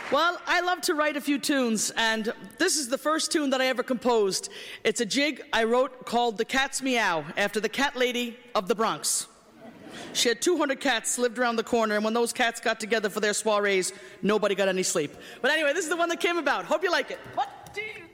Well, I love to write a few tunes, and this is the first tune that I ever composed. It's a jig I wrote called The Cat's Meow, after the cat lady of the Bronx. She had 200 cats lived around the corner, and when those cats got together for their soirees, nobody got any sleep. But anyway, this is the one that came about. Hope you like it. 1, 2...